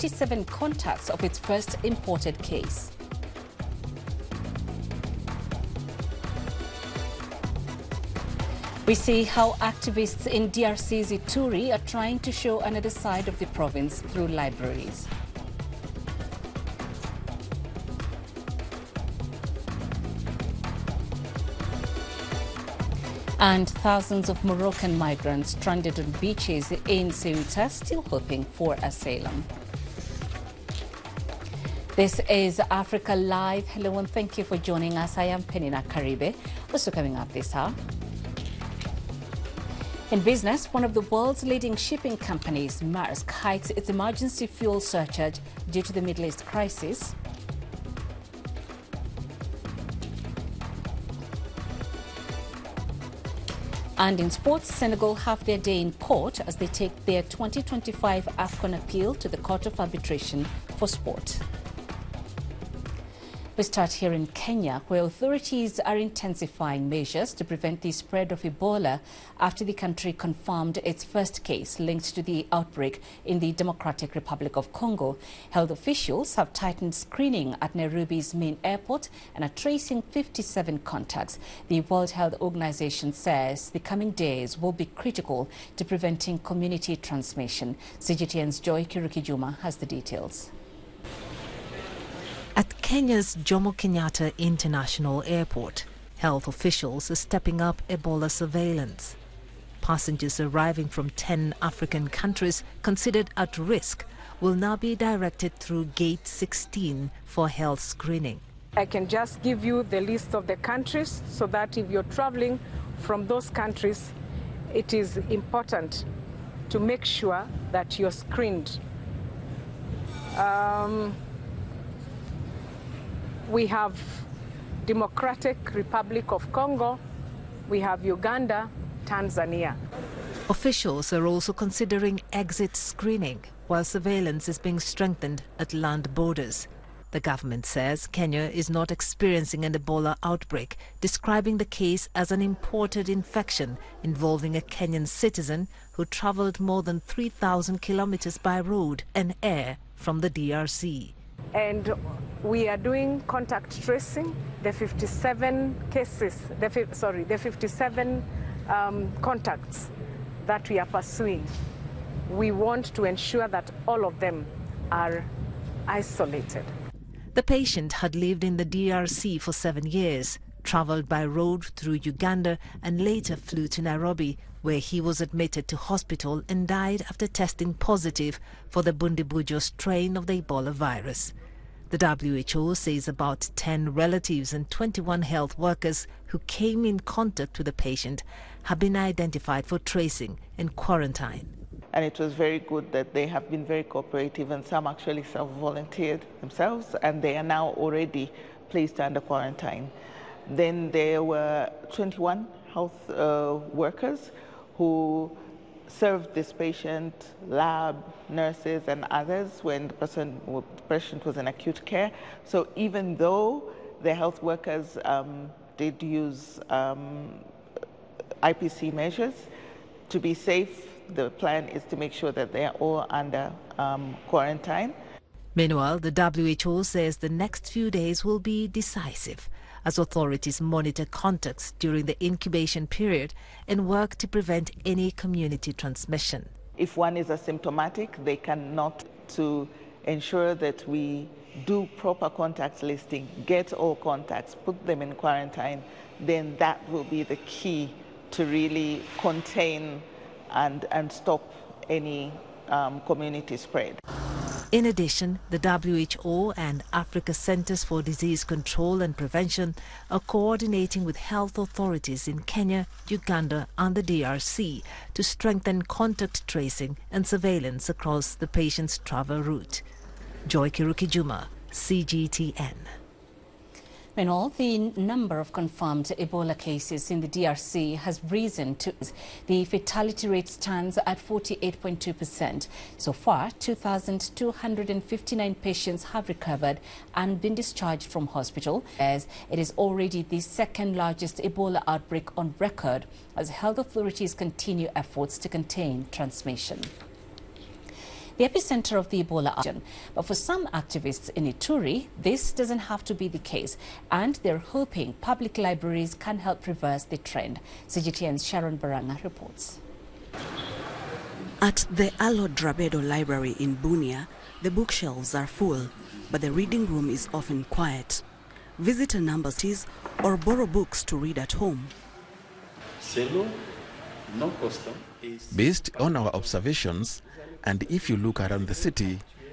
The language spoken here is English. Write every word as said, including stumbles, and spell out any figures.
fifty-seven contacts of its first imported case. We see how activists in D R C's Ituri are trying to show another side of the province through libraries. And thousands of Moroccan migrants stranded on beaches in Ceuta still hoping for asylum. This is Africa Live. Hello and thank you for joining us. I am Penina Karibe. Also coming up this hour. In business, one of the world's leading shipping companies, Maersk, hikes its emergency fuel surcharge due to the Middle East crisis. And in sports, Senegal have their day in court as they take their twenty twenty-five AFCON appeal to the Court of Arbitration for Sport. We start here in Kenya, where authorities are intensifying measures to prevent the spread of Ebola after the country confirmed its first case linked to the outbreak in the Democratic Republic of Congo. Health officials have tightened screening at Nairobi's main airport and are tracing fifty-seven contacts. The World Health Organization says the coming days will be critical to preventing community transmission. C G T N's Joy Kirukijuma has the details. At Kenya's Jomo Kenyatta International Airport, health officials are stepping up Ebola surveillance. Passengers arriving from ten African countries considered at risk will now be directed through Gate sixteen for health screening. I can just give you the list of the countries so that if you're traveling from those countries, it is important to make sure that you're screened. Um, We have Democratic Republic of Congo, we have Uganda, Tanzania. Officials are also considering exit screening while surveillance is being strengthened at land borders. The government says Kenya is not experiencing an Ebola outbreak, describing the case as an imported infection involving a Kenyan citizen who traveled more than three thousand kilometers by road and air from the D R C. And we are doing contact tracing, the fifty-seven cases, the, sorry, the fifty-seven um, contacts that we are pursuing. We want to ensure that all of them are isolated. The patient had lived in the D R C for seven years, traveled by road through Uganda and later flew to Nairobi, where he was admitted to hospital and died after testing positive for the Bundibujo strain of the Ebola virus. The W H O says about ten relatives and twenty-one health workers who came in contact with the patient have been identified for tracing and quarantine. And it was very good that they have been very cooperative, and some actually self-volunteered themselves, and they are now already placed under quarantine. Then there were twenty-one health uh, workers who served this patient, lab, nurses and others when the, person, the patient was in acute care. So even though the health workers um, did use um, I P C measures, to be safe, the plan is to make sure that they are all under um, quarantine. Meanwhile, the W H O says the next few days will be decisive as authorities monitor contacts during the incubation period and work to prevent any community transmission. If one is asymptomatic, they cannot, to ensure that we do proper contact listing, get all contacts, put them in quarantine, then that will be the key to really contain and, and stop any um, community spread. In addition, the W H O and Africa Centers for Disease Control and Prevention are coordinating with health authorities in Kenya, Uganda and the D R C to strengthen contact tracing and surveillance across the patient's travel route. Joy Kirukijuma, C G T N. In all, the number of confirmed Ebola cases in the D R C has risen to the fatality rate stands at forty-eight point two percent. So far, two thousand two hundred fifty-nine patients have recovered and been discharged from hospital, as it is already the second largest Ebola outbreak on record as health authorities continue efforts to contain transmission. the epicenter of the Ebola outbreak. But for some activists in Ituri, this doesn't have to be the case, and they're hoping public libraries can help reverse the trend. C G T N's Sharon Baranga reports. At the Alo Drabedo Library in Bunia, the bookshelves are full, but the reading room is often quiet. Visitor numbers or borrow books to read at home. Based on our observations, and if you look around the city,